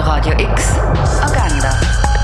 Radio X Agenda.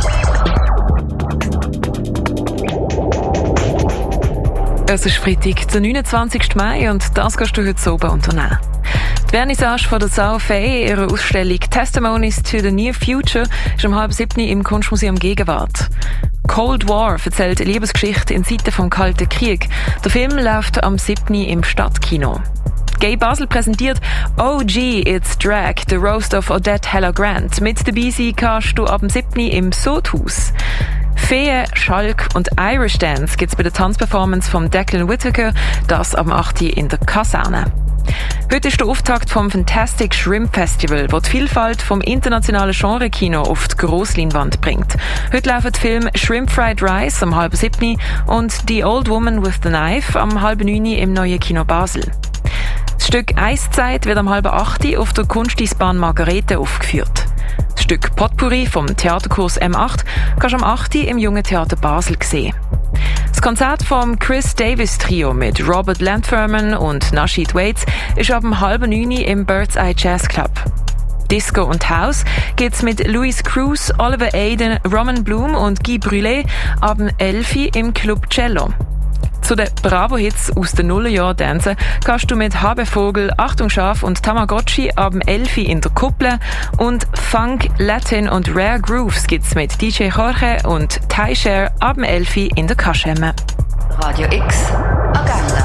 Es ist Freitag, der 29. Mai, und das kannst du heute oben unternehmen. Die Vernissage von der Saufei, ihrer Ausstellung Testimonies to the Near Future, ist um 6:30 im Kunstmuseum Gegenwart. Cold War erzählt eine Liebesgeschichte in Zeiten vom Kalten Krieg. Der Film läuft am 7. im Stadtkino. Gay Basel präsentiert OG It's Drag, The Roast of Odette Heller Grant. Mit dabei sein kannst du ab dem 7. im Sodhaus. Fee, Schalk und Irish Dance gibt's bei der Tanzperformance von Declan Whittaker, das am 8. in der Kaserne. Heute ist der Auftakt vom Fantastic Shrimp Festival, das die Vielfalt vom internationalen Genre-Kino auf die Grossleinwand bringt. Heute laufen die Filme Shrimp Fried Rice am 6:30 und The Old Woman with the Knife am 8:30 im neuen Kino Basel. Das Stück Eiszeit wird am 7:30 auf der Kunsteisbahn Margarete aufgeführt. Das Stück Potpourri vom Theaterkurs M8 kannst du am 8. im Jungen Theater Basel sehen. Das Konzert vom Chris Davis Trio mit Robert Lanthurman und Nasheed Waits ist ab dem 8:30 im Bird's Eye Jazz Club. Disco und House geht's mit Louis Cruz, Oliver Aiden, Roman Bloom und Guy Brûlé ab dem 11 im Club Cello. Zu den Bravo-Hits aus den Nullerjahren tanzen kannst du mit HB Vogel, Achtung Schaf und Tamagotchi ab dem 11 in der Kuppel, und Funk, Latin und Rare Grooves gibt's mit DJ Jorge und Ty Share ab dem 11 in der Kaschemme. Radio X Agenda.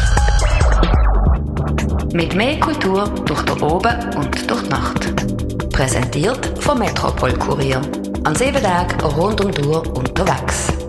Mit mehr Kultur durch die Oben und durch die Nacht. Präsentiert vom Metropol Kurier. An 7 Tagen rund um die Uhr unterwegs.